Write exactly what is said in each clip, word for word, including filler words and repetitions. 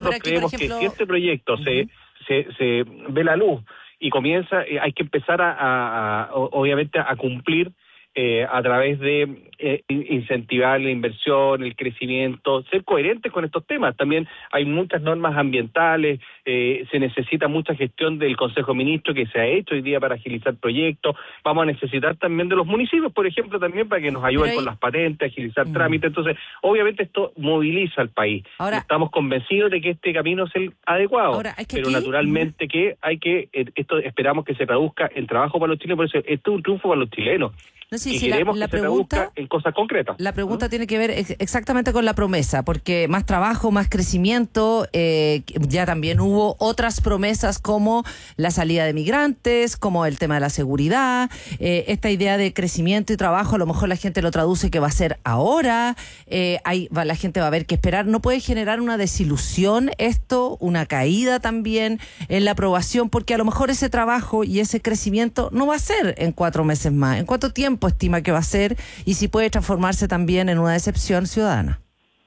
nosotros aquí, creemos ejemplo... que si este proyecto uh-huh. se, se, se ve la luz y comienza, eh, hay que empezar a, a, a obviamente a cumplir eh, a través de eh, incentivar la inversión, el crecimiento, ser coherentes con estos temas. También hay muchas normas ambientales, eh, se necesita mucha gestión del Consejo de Ministros que se ha hecho hoy día para agilizar proyectos. Vamos a necesitar también de los municipios, por ejemplo, también para que nos ayuden ahí... con las patentes, agilizar mm. trámites. Entonces, obviamente esto moviliza al país. Ahora, estamos convencidos de que este camino es el adecuado, ahora, es que pero aquí... naturalmente mm. que hay que, esto esperamos que se traduzca en trabajo para los chilenos, por eso esto es un triunfo para los chilenos. No, sí, y sí, queremos la, la que pregunta, se traduzca en cosas concretas. La pregunta ¿no? tiene que ver ex- exactamente con la promesa, porque más trabajo, más crecimiento, eh, ya también hubo otras promesas como la salida de migrantes, como el tema de la seguridad, eh, esta idea de crecimiento y trabajo, a lo mejor la gente lo traduce que va a ser ahora, eh, hay, va, la gente va a haber que esperar. ¿No puede generar una desilusión esto, una caída también en la aprobación? Porque a lo mejor ese trabajo y ese crecimiento no va a ser en cuatro meses más. ¿En cuánto tiempo estima que va a ser y si puede transformarse también en una decepción ciudadana?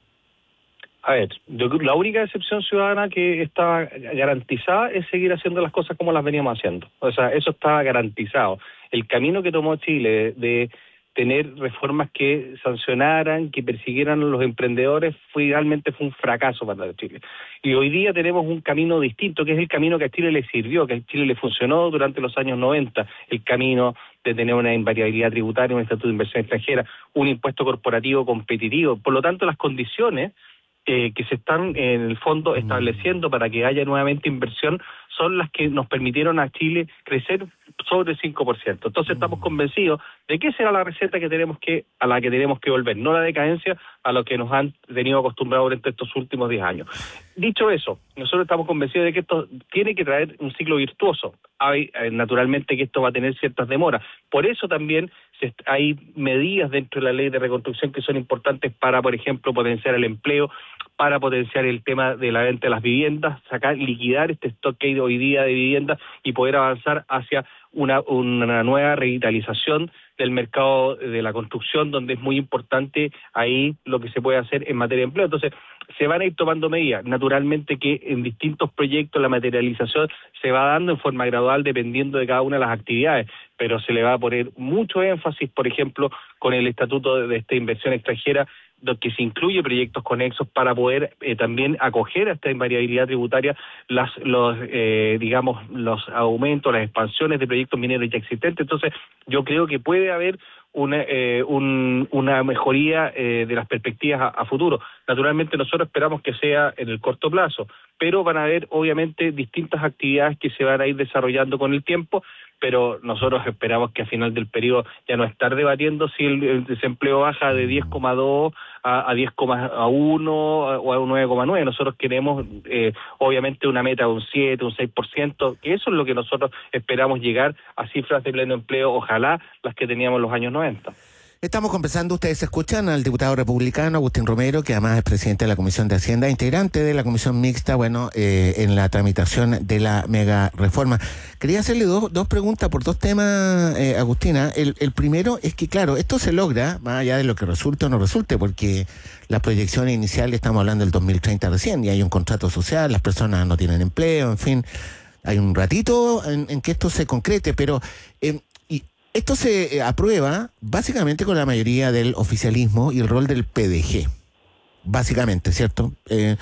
A ver, yo, la única decepción ciudadana que está garantizada es seguir haciendo las cosas como las veníamos haciendo. O sea, eso está garantizado. El camino que tomó Chile de, de tener reformas que sancionaran, que persiguieran a los emprendedores, fue, realmente fue un fracaso para Chile. Y hoy día tenemos un camino distinto, que es el camino que a Chile le sirvió, que a Chile le funcionó durante los años noventa, el camino de tener una invariabilidad tributaria, un estatuto de inversión extranjera, un impuesto corporativo competitivo. Por lo tanto, las condiciones eh, que se están en el fondo estableciendo para que haya nuevamente inversión son las que nos permitieron a Chile crecer sobre el cinco por ciento. Entonces estamos convencidos de que será la receta que tenemos que a la que tenemos que volver, no la decadencia a lo que nos han tenido acostumbrados durante estos últimos diez años. Dicho eso, nosotros estamos convencidos de que esto tiene que traer un ciclo virtuoso. Hay, eh, naturalmente que esto va a tener ciertas demoras. Por eso también se, hay medidas dentro de la ley de reconstrucción que son importantes para, por ejemplo, potenciar el empleo, para potenciar el tema de la venta de las viviendas, sacar, liquidar este stock que hay hoy día de viviendas y poder avanzar hacia una, una nueva revitalización del mercado de la construcción, donde es muy importante ahí lo que se puede hacer en materia de empleo. Entonces, se van a ir tomando medidas. Naturalmente que en distintos proyectos la materialización se va dando en forma gradual dependiendo de cada una de las actividades, pero se le va a poner mucho énfasis, por ejemplo, con el estatuto de, de esta inversión extranjera, que se incluye proyectos conexos para poder eh, también acoger a esta invariabilidad tributaria las los eh, digamos los aumentos, las expansiones de proyectos mineros ya existentes. Entonces yo creo que puede haber una eh, un, una mejoría eh, de las perspectivas a, a futuro. Naturalmente nosotros esperamos que sea en el corto plazo, pero van a haber obviamente distintas actividades que se van a ir desarrollando con el tiempo, pero nosotros esperamos que a final del periodo ya no estar debatiendo si el, el desempleo baja de diez coma dos a, a diez coma uno o a un nueve coma nueve. Nosotros queremos eh, obviamente una meta de un siete, un seis por ciento, que eso es lo que nosotros esperamos llegar a cifras de pleno empleo, ojalá las que teníamos en los años noventa. Estamos conversando, ustedes escuchan al diputado republicano Agustín Romero, que además es presidente de la Comisión de Hacienda, integrante de la Comisión Mixta, bueno, eh, en la tramitación de la mega reforma. Quería hacerle dos, dos preguntas por dos temas, eh, Agustina. El, el primero es que, claro, esto se logra, más allá de lo que resulte o no resulte, porque las proyecciones iniciales, estamos hablando del dos mil treinta recién, y hay un contrato social, las personas no tienen empleo, en fin, hay un ratito en, en que esto se concrete, pero... Eh, Esto se eh, aprueba básicamente con la mayoría del oficialismo y el rol del P D G, básicamente, ¿cierto? Eh,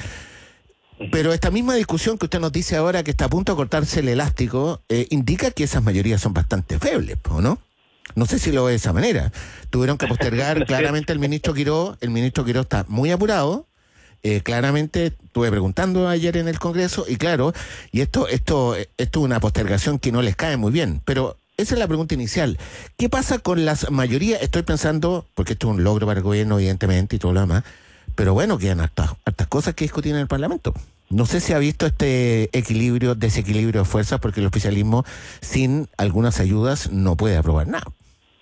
pero esta misma discusión que usted nos dice ahora, que está a punto de cortarse el elástico, eh, indica que esas mayorías son bastante febles, ¿no? No sé si lo ve de esa manera. Tuvieron que postergar claramente el ministro Quiró, el ministro Quiró está muy apurado. Eh, claramente estuve preguntando ayer en el Congreso y claro, y esto, esto, esto es una postergación que no les cae muy bien, pero esa es la pregunta inicial. ¿Qué pasa con las mayorías? Estoy pensando, porque esto es un logro para el gobierno, evidentemente, y todo lo demás, pero bueno, quedan hartas, hartas cosas que discutir en el Parlamento. No sé si ha visto este equilibrio, desequilibrio de fuerzas, porque el oficialismo, sin algunas ayudas, no puede aprobar nada.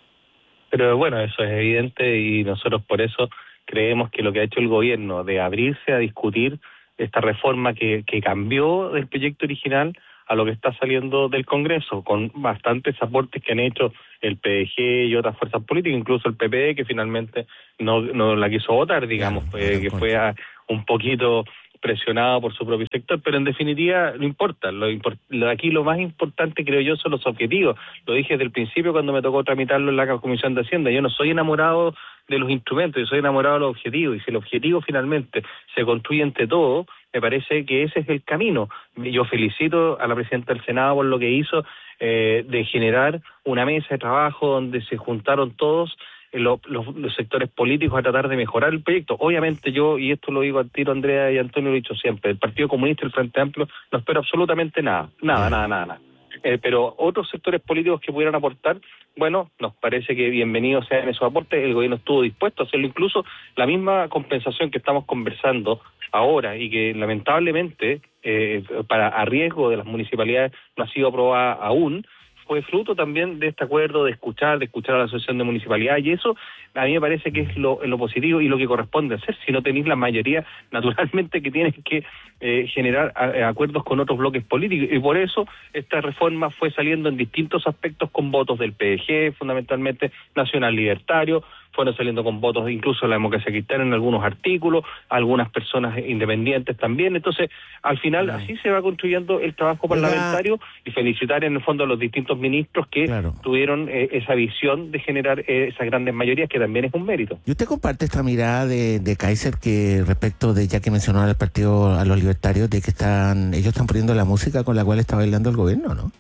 Pero bueno, eso es evidente y nosotros por eso creemos que lo que ha hecho el gobierno de abrirse a discutir esta reforma que, que cambió del proyecto original a lo que está saliendo del Congreso, con bastantes aportes que han hecho el P D G y otras fuerzas políticas, incluso el P P D, que finalmente no no la quiso votar, digamos, claro, eh, que fue a, un poquito presionado por su propio sector, pero en definitiva no importa. Lo, import, lo aquí lo más importante, creo yo, son los objetivos. Lo dije desde el principio cuando me tocó tramitarlo en la Comisión de Hacienda. Yo no soy enamorado de los instrumentos, yo soy enamorado de los objetivos, y si el objetivo finalmente se construye entre todos, me parece que ese es el camino. Yo felicito a la presidenta del Senado por lo que hizo, eh, de generar una mesa de trabajo donde se juntaron todos Los, los, los sectores políticos a tratar de mejorar el proyecto. Obviamente yo, y esto lo digo al tiro Andrea y Antonio, lo he dicho siempre, el Partido Comunista y el Frente Amplio no espero absolutamente nada, nada, nada, nada, nada. Eh, pero otros sectores políticos que pudieran aportar, bueno, nos parece que bienvenidos sean esos aportes. El gobierno estuvo dispuesto a hacerlo, incluso la misma compensación que estamos conversando ahora y que lamentablemente eh, para a riesgo de las municipalidades no ha sido aprobada aún, fue fruto también de este acuerdo, de escuchar, de escuchar a la Asociación de Municipalidades, y eso a mí me parece que es lo, lo positivo y lo que corresponde hacer. Si no tenéis la mayoría, naturalmente que tienes que eh, generar a, acuerdos con otros bloques políticos, y por eso esta reforma fue saliendo en distintos aspectos con votos del P D G, fundamentalmente Nacional Libertario, fueron saliendo con votos incluso de la democracia cristiana en algunos artículos, algunas personas independientes también. Entonces, al final, así se va construyendo el trabajo parlamentario, y felicitar en el fondo a los distintos ministros que claro. tuvieron eh, esa visión de generar eh, esas grandes mayorías, que también es un mérito. ¿Y usted comparte esta mirada de, de Kaiser, que respecto de, ya que mencionó al partido, a los libertarios, de que están ellos están poniendo la música con la cual está bailando el gobierno, ¿no?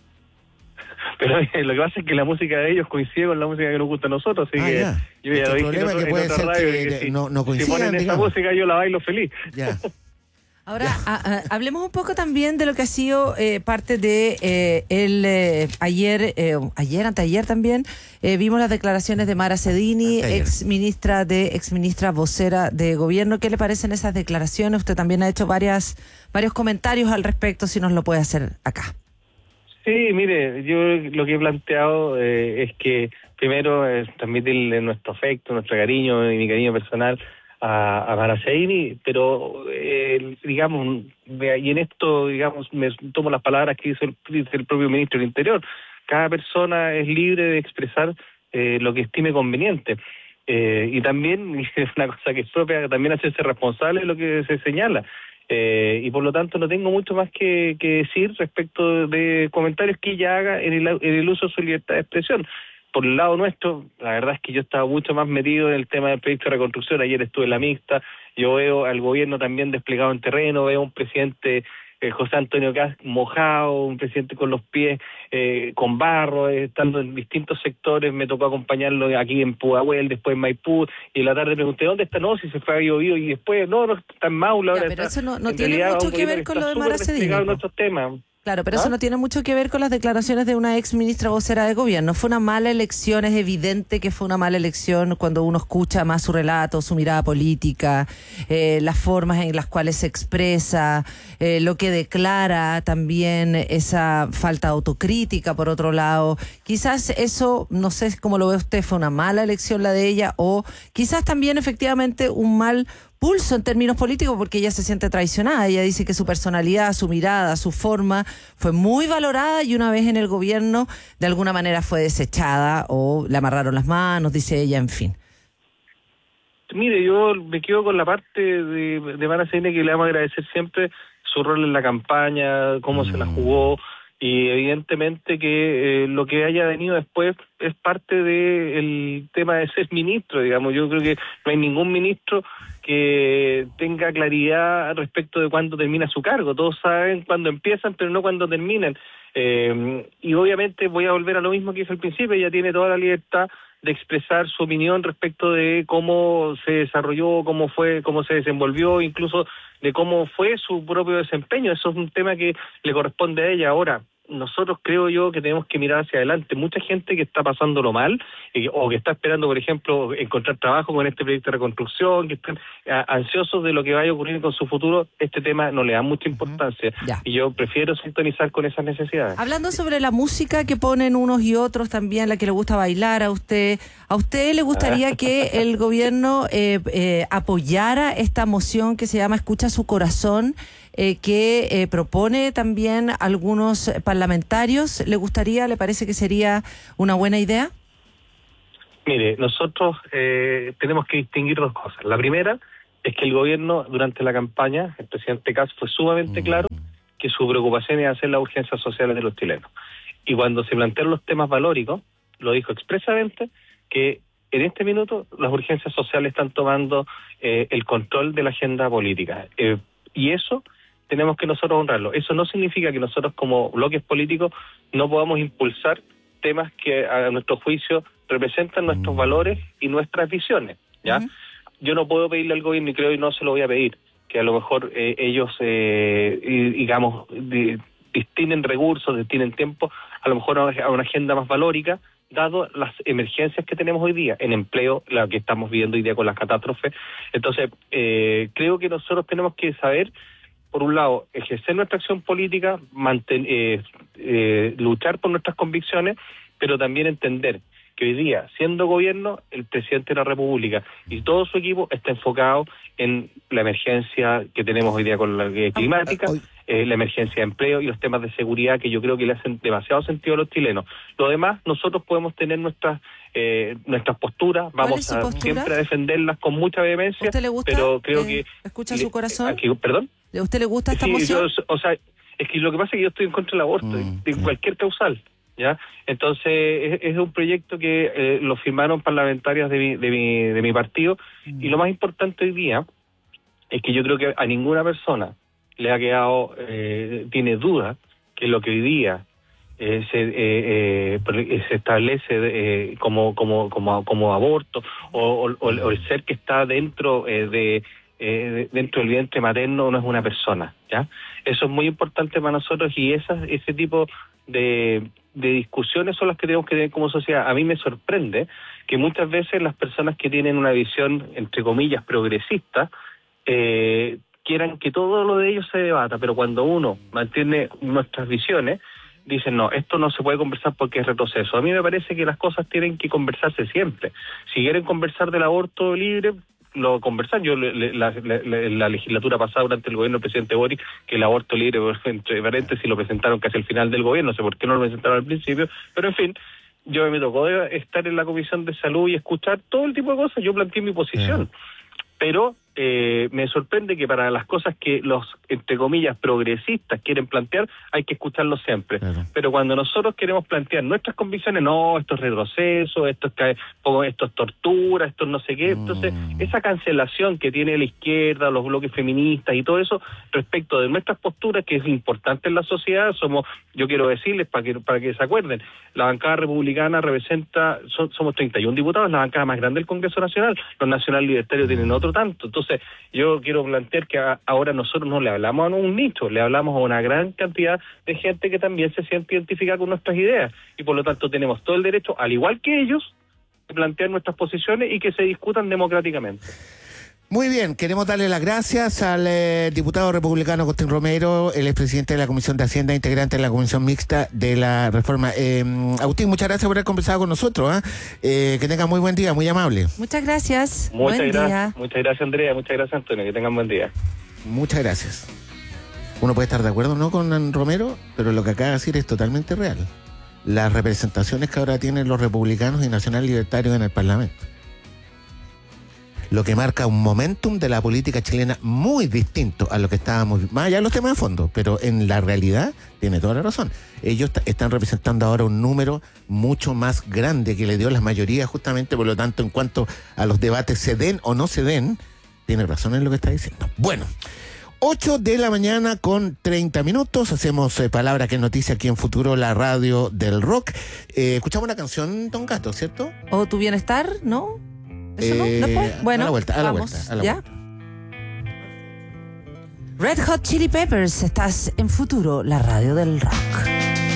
Pero eh, lo que pasa es que la música de ellos coincide con la música que nos gusta a nosotros, así ah, que ya. yo ya el lo dije problema en, que puede ser radio, que, que si, no, no coincidan, si ponen digamos. esa música yo la bailo feliz. Ya. Ahora, a, a, hablemos un poco también de lo que ha sido eh, parte de eh, el eh, ayer, eh, ayer, anteayer también, eh, vimos las declaraciones de Mara Cedini, ex ministra de, ex ministra vocera de gobierno. ¿Qué le parecen esas declaraciones? Usted también ha hecho varias, varios comentarios al respecto, si nos lo puede hacer acá. Sí, mire, yo lo que he planteado eh, es que primero eh, transmitirle nuestro afecto, nuestro cariño y mi cariño personal a, a Mara Cedini, pero eh, digamos, y en esto, digamos, me tomo las palabras que dice el, dice el propio ministro del Interior: cada persona es libre de expresar eh, lo que estime conveniente. Eh, y también, es una cosa que es propia, también hacerse responsable de lo que se señala. Eh, y por lo tanto no tengo mucho más que, que decir respecto de comentarios que ella haga en el, en el uso de su libertad de expresión. Por el lado nuestro, la verdad es que yo estaba mucho más metido en el tema del proyecto de reconstrucción. Ayer estuve en la mixta, yo veo al gobierno también desplegado en terreno, veo a un presidente, eh, José Antonio Kast, mojado, un presidente con los pies eh, con barro, eh, estando en distintos sectores. Me tocó acompañarlo aquí en Pudahuel, después en Maipú, y en la tarde pregunté, ¿dónde está? No, si se fue a Biobío, y después, no, no, está en Maula. Ya, ahora pero está, eso no, no tiene mucho que ver con lo de Mara Cedini. Nuestros temas. Claro, pero ¿Ah? eso no tiene mucho que ver con las declaraciones de una ex ministra vocera de gobierno. Fue una mala elección, es evidente que fue una mala elección cuando uno escucha más su relato, su mirada política, eh, las formas en las cuales se expresa, eh, lo que declara, también esa falta de autocrítica, por otro lado. Quizás eso, no sé cómo lo ve usted, fue una mala elección la de ella, o quizás también efectivamente un mal pulso en términos políticos, porque ella se siente traicionada. Ella dice que su personalidad, su mirada, su forma fue muy valorada, y una vez en el gobierno de alguna manera fue desechada o le amarraron las manos, dice ella, en fin. Mire, yo me quedo con la parte de, de Mara Cedini, que le vamos a agradecer siempre su rol en la campaña, cómo mm. se la jugó, y evidentemente que eh, lo que haya venido después es parte del tema de ser ministro, digamos. Yo creo que no hay ningún ministro que tenga claridad respecto de cuándo termina su cargo. Todos saben cuándo empiezan, pero no cuándo terminan. Eh, y obviamente voy a volver a lo mismo que hice al principio: ella tiene toda la libertad de expresar su opinión respecto de cómo se desarrolló, cómo fue, cómo se desenvolvió, incluso de cómo fue su propio desempeño. Eso es un tema que le corresponde a ella. Ahora, nosotros creo yo que tenemos que mirar hacia adelante. Mucha gente que está pasándolo mal, eh, o que está esperando, por ejemplo, encontrar trabajo con este proyecto de reconstrucción, que están a, ansiosos de lo que vaya a ocurrir con su futuro, este tema no le da mucha importancia. Uh-huh. Y yo prefiero sintonizar con esas necesidades. Hablando sobre la música que ponen unos y otros también, la que le gusta bailar a usted, ¿a usted le gustaría que el gobierno eh, eh, apoyara esta moción que se llama Escucha su corazón, eh, que eh, propone también algunos parlamentarios? ¿Le gustaría, le parece que sería una buena idea? Mire, nosotros eh, tenemos que distinguir dos cosas. La primera es que el gobierno, durante la campaña, el presidente Kast fue sumamente claro que su preocupación es hacer las urgencias sociales de los chilenos. Y cuando se plantearon los temas valóricos, lo dijo expresamente que en este minuto las urgencias sociales están tomando eh, el control de la agenda política. Eh, y eso tenemos que nosotros honrarlo. Eso no significa que nosotros como bloques políticos no podamos impulsar temas que a nuestro juicio representan nuestros valores y nuestras visiones, ¿ya? Uh-huh. Yo no puedo pedirle al gobierno, y creo que no se lo voy a pedir, que a lo mejor eh, ellos, eh, digamos, de, destinen recursos, destinen tiempo, a lo mejor a una agenda más valórica, dado las emergencias que tenemos hoy día, en empleo, la que estamos viviendo hoy día con las catástrofes. Entonces, eh, creo que nosotros tenemos que saber, por un lado, ejercer nuestra acción política, manten, eh, eh, luchar por nuestras convicciones, pero también entender que hoy día, siendo gobierno, el presidente de la República y todo su equipo está enfocado en la emergencia que tenemos hoy día con la eh, climática, eh, la emergencia de empleo y los temas de seguridad que yo creo que le hacen demasiado sentido a los chilenos. Lo demás, nosotros podemos tener nuestras eh, nuestras posturas, vamos a postura? siempre a defenderlas con mucha vehemencia. ¿A usted le gusta? Pero creo eh, que ¿Escucha su corazón? Aquí, ¿Perdón? ¿A usted le gusta esta sí, moción? Yo, o sea, es que lo que pasa es que yo estoy en contra del aborto, mm, de, de cualquier causal. ¿Ya? Entonces es, es un proyecto que eh, lo firmaron parlamentarias de mi, de mi, de mi partido, mm. y lo más importante hoy día es que yo creo que a ninguna persona le ha quedado, eh, tiene duda que lo que hoy día eh, se, eh, eh, se establece eh, como, como, como, como aborto o, o, o el ser que está dentro eh, de Eh, dentro del vientre materno no es una persona, ¿ya? Eso es muy importante para nosotros y esas, ese tipo de, de discusiones son las que tenemos que tener como sociedad. A mí me sorprende que muchas veces las personas que tienen una visión, entre comillas, progresista, eh, quieran que todo lo de ellos se debata, pero cuando uno mantiene nuestras visiones, dicen, no, esto no se puede conversar porque es retroceso. A mí me parece que las cosas tienen que conversarse siempre. Si quieren conversar del aborto libre, lo conversan. Yo la, la, la, la legislatura pasada durante el gobierno del presidente Boric, que el aborto libre, entre paréntesis, lo presentaron casi al final del gobierno, no sé por qué no lo presentaron al principio, pero en fin, yo me tocó estar en la Comisión de Salud y escuchar todo el tipo de cosas. Yo planteé mi posición, pero eh, me sorprende que para las cosas que los, entre comillas, progresistas quieren plantear, hay que escucharlos siempre. Claro. Pero cuando nosotros queremos plantear nuestras convicciones, no, esto es retroceso, esto es, esto es tortura, esto es no sé qué. Entonces, mm. esa cancelación que tiene la izquierda, los bloques feministas y todo eso, respecto de nuestras posturas, que es importante en la sociedad, somos, yo quiero decirles, para que para que se acuerden, la bancada republicana representa, son, somos treinta y uno diputados, la bancada más grande del Congreso Nacional, los nacional libertarios mm. tienen otro tanto. Entonces, yo quiero plantear que a, ahora nosotros no le hablamos a un nicho, le hablamos a una gran cantidad de gente que también se siente identificada con nuestras ideas y por lo tanto tenemos todo el derecho, al igual que ellos, de plantear nuestras posiciones y que se discutan democráticamente. Muy bien, queremos darle las gracias al eh, diputado republicano Agustín Romero, el expresidente de la Comisión de Hacienda, integrante de la Comisión Mixta de la Reforma. Eh, Agustín, muchas gracias por haber conversado con nosotros. ¿eh? Eh, que tenga muy buen día, muy amable. Muchas gracias. Muchas buen gracias. Día. Muchas gracias, Andrea. Muchas gracias, Antonio. Que tengan buen día. Muchas gracias. Uno puede estar de acuerdo no con Romero, pero lo que acaba de decir es totalmente real. Las representaciones que ahora tienen los republicanos y nacional libertarios en el Parlamento, lo que marca un momentum de la política chilena muy distinto a lo que estábamos, más allá de los temas de fondo, pero en la realidad tiene toda la razón. Ellos t- están representando ahora un número mucho más grande que le dio las mayorías, justamente, por lo tanto, en cuanto a los debates se den o no se den, tiene razón en lo que está diciendo. Bueno, ocho de la mañana con treinta minutos, hacemos eh, Palabra que es Noticia aquí en Futuro, la radio del rock. Eh, escuchamos una canción, Don Gato, ¿cierto? ¿O Tu Bienestar? ¿No? ¿Eso no? Eh, ¿Después? Bueno, a la vuelta, a la vamos, vuelta, a la ¿ya? vuelta. Red Hot Chili Peppers, estás en Futuro, la radio del rock.